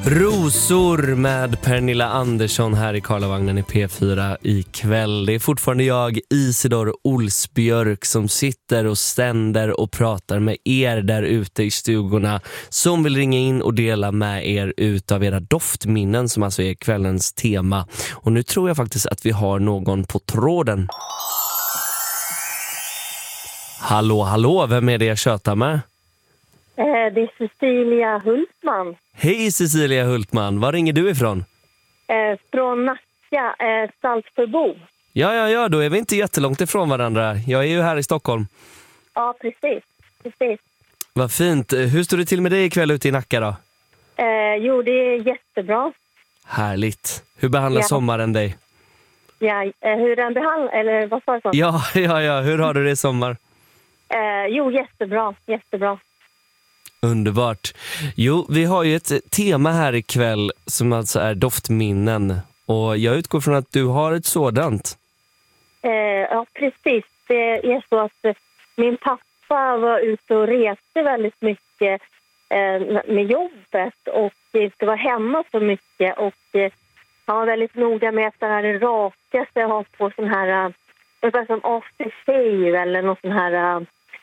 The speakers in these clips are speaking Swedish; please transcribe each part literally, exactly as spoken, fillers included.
Rosor med Pernilla Andersson här i Karlavagnen i P fyra ikväll. Det är fortfarande jag, Isidor Olsbjörk, som sitter och ständer och pratar med er där ute i stugorna som vill ringa in och dela med er utav era doftminnen som alltså är kvällens tema. Och nu tror jag faktiskt att vi har någon på tråden. Hallå, hallå, vem är det jag tjötar med? Det är Cecilia Hultman. Hej Cecilia Hultman, var ringer du ifrån? Eh, från Nacka, eh, Saltsjöbo. Ja, ja, ja, då är vi inte jättelångt ifrån varandra. Jag är ju här i Stockholm. Ja, precis. precis. Vad fint. Hur står det till med dig ikväll ute i Nacka då? Eh, jo, det är jättebra. Härligt. Hur behandlar Ja. sommaren dig? Ja, eh, hur den behandlar, eller vad sa jag så? Ja, ja, ja. Hur har du det i sommar? Eh, jo, jättebra, jättebra. Underbart. Jo, vi har ju ett tema här ikväll som alltså är doftminnen. Och jag utgår från att du har ett sådant. Eh, ja, precis. Det är så att eh, min pappa var ute och reste väldigt mycket eh, med jobbet och inte var hemma så mycket. Och eh, han var väldigt noga med att det här raka sig och ha på sån här, ungefär som after shave eller någon sån här uh,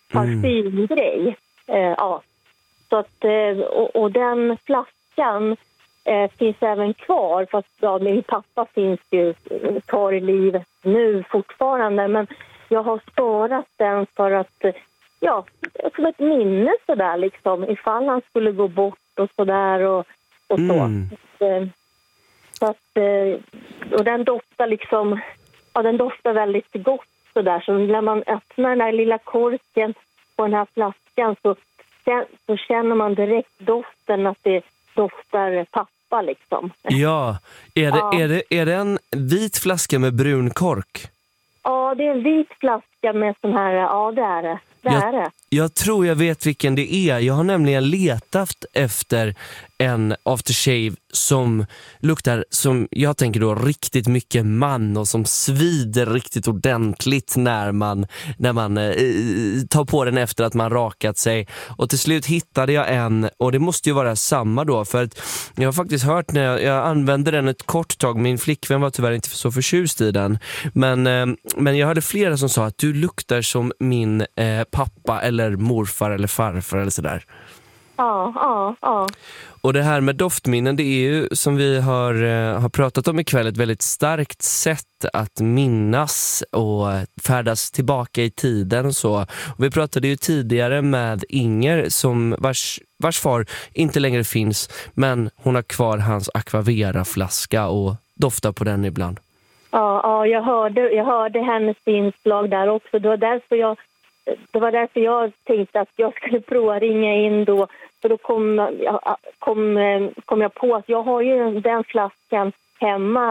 parfymgrej. Eh, ja. Så att, och, och den flaskan eh, finns även kvar, fast ja, min pappa finns ju kvar i livet nu fortfarande, men jag har sparat den för att, ja, som ett minne sådär liksom, ifall han skulle gå bort och sådär och, och så. Mm. Så, så att, och den doftar liksom, ja, den doftar väldigt gott sådär, så när man öppnar den där lilla korken på den här flaskan så så känner man direkt doften att det doftar pappa liksom. Ja, är det, Ja. Är det, är det en vit flaska med brun kork? Ja, det är en vit flaska med sån här, ja det är det. Det är det. Jag tror jag vet vilken det är. Jag har nämligen letat efter en aftershave som luktar, som jag tänker då, riktigt mycket man och som svider riktigt ordentligt när man, när man eh, tar på den efter att man rakat sig. Och till slut hittade jag en, och det måste ju vara samma då, för att jag har faktiskt hört när jag, jag använde den ett kort tag, min flickvän var tyvärr inte så förtjust i den, men, eh, men jag hörde flera som sa att du luktar som min eh, pappa eller morfar eller farfar eller sådär. Ja, ja, ja. Och det här med doftminnen, det är ju som vi har, eh, har pratat om ikväll ett väldigt starkt sätt att minnas och färdas tillbaka i tiden och så. Och vi pratade ju tidigare med Inger som vars, vars far inte längre finns, men hon har kvar hans Aquavera-flaska och doftar på den ibland. Ja, ja jag, hörde, jag hörde hennes inslag där också. Det var därför jag Det var därför jag tänkte att jag skulle prova ringa in då. För då kom, kom, kom jag på att jag har ju den flaskan hemma